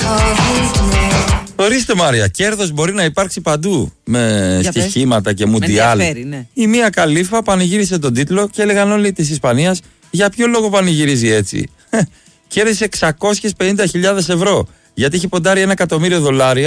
Ορίστε Μάρια, κέρδος μπορεί να υπάρξει παντού με στοιχήματα και μουντιάλ. Ναι. Η Μία Καλίφα πανηγύρισε τον τίτλο και έλεγαν όλοι της Ισπανίας για ποιο λόγο πανηγυρίζει έτσι. Κέρδισε 650.000 ευρώ γιατί είχε ποντάρει $1 εκατομμύριο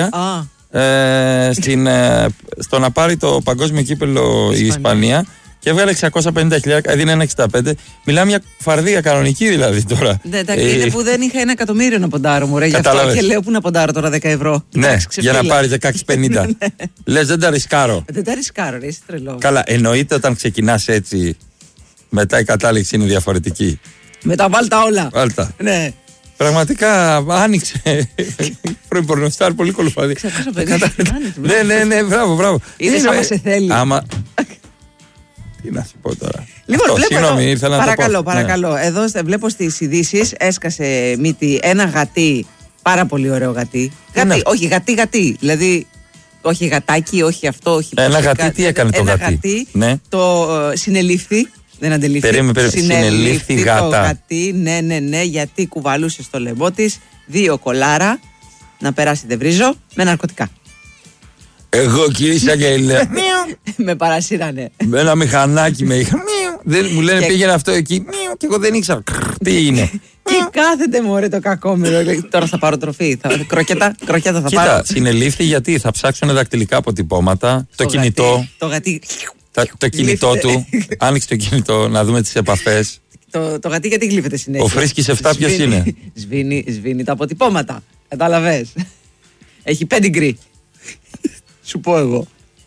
στο να πάρει το παγκόσμιο κύπελλο η Ισπανία και έβγαλε 650.000, έδινε 1,65. Μιλάμε μια φαρδία κανονική δηλαδή τώρα. Ναι, είναι που δεν είχα $1 εκατομμύριο να ποντάρω, μωρέ. Γι' αυτό και λέω που να ποντάρω τώρα 10 ευρώ. Ναι, για να πάρει 16,50. Λες δεν τα ρισκάρω. Δεν τα ρισκάρω, ρε, είσαι τρελό. Καλά, εννοείται όταν ξεκινάς έτσι, μετά η κατάληξη είναι διαφορετική. Μετά βάλτα όλα. Βάλτα. Ναι. Πραγματικά άνοιξε. Πορνοστάρ, πολύ κολοφαδί. Ναι, μπράβο. Είδες άμα σε θέλει. Τι να σου πω τώρα. Λοιπόν, συγγνώμη, ήθελα να το πω. Παρακαλώ. Εδώ βλέπω στις ειδήσεις έσκασε μύτη ένα γατί, πάρα πολύ ωραίο γατί. Όχι, γατί. Δηλαδή, όχι γατάκι, όχι αυτό, όχι. Ένα γατί, τι έκανε το γατί. Ένα γατί, το συνελήφθη. Δεν αντελήφθη. Περίμενε, συνελήφθη γάτα. Το γατί, ναι, γιατί κουβαλούσε στο λαιμό της 2 κολάρα, να περάσει δεν βρίζω, με ναρκωτικά. Εγώ κύριε Εισαγγελέα. Με παρασύρανε. Με ένα μηχανάκι με είχα. Μου λένε πήγαινε αυτό εκεί. Και εγώ δεν ήξερα. Τι είναι. Και κάθεται μωρέ το κακόμοιρο. Τώρα θα πάρω τροφή. Κροκέτα θα πάρω. Κοίτα, συνελήφθη γιατί θα ψάξουν δακτυλικά αποτυπώματα. Το κινητό. Το γατί. Το κινητό του. Άνοιξε το κινητό να δούμε τις επαφές. Το γατί γιατί γλύφεται συνέχεια. Ο Φρίσκης 7 ποιος είναι. Σβήνει τα αποτυπώματα. Κατάλαβες. Έχει πέντιγκρι. Σου πω εγώ.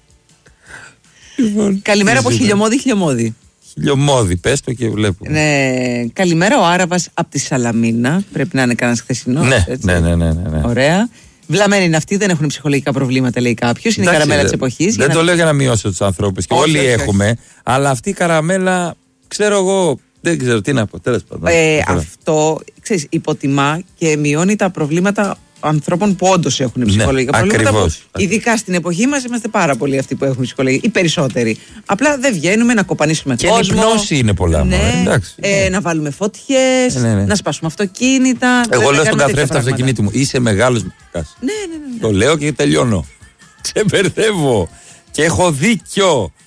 Καλημέρα από χιλιομόδι. Χιλιομόδι, πες το και βλέπω. Ναι, καλημέρα ο Άραβας από τη Σαλαμίνα. Πρέπει να είναι κανένας χθεσινός. Ναι. Ωραία. Βλαμμένοι είναι αυτοί, δεν έχουν ψυχολογικά προβλήματα, λέει κάποιος. Είναι η καραμέλα της εποχής. Δεν το λέω για να μειώσω τους ανθρώπους. Και όλοι έχουμε. Αλλά αυτή η καραμέλα, ξέρω εγώ. Δεν ξέρω τι να πω. Τέλος πάντων. Αυτό, ξέρεις, υποτιμά και μειώνει τα προβλήματα ανθρώπων που όντως έχουν ψυχολογικά προβλήματα. Ακριβώς. Ειδικά στην εποχή μας είμαστε πάρα πολλοί αυτοί που έχουν ψυχολογικά. Οι περισσότεροι. Απλά δεν βγαίνουμε να κοπανίσουμε κόσμο. Και η πνώση είναι πολλά. Να βάλουμε φωτιές, να σπάσουμε αυτοκίνητα. Εγώ λέω στον καθρέφτη αυτοκινήτου μου. Είσαι μεγάλος. Ναι. Το λέω και τελειώνω. Σε μπερδεύω. Και έχω δίκιο.